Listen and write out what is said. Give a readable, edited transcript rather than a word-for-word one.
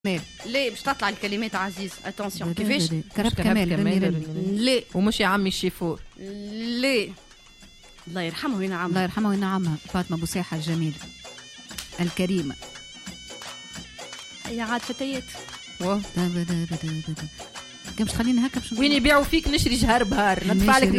لا باش تطلع الكلمات عزيز اتونسيون كيفاش كرب كمال لا ومش يا عمي الشيفور لا الله يرحمه وينعمه الله يرحمه وينعمها فاطمه بوساحه الجميله الكريمه هي عاد فتيات كم باش تخليني هكا وين يبيعوا فيك نشري جهر بهار ندفع لك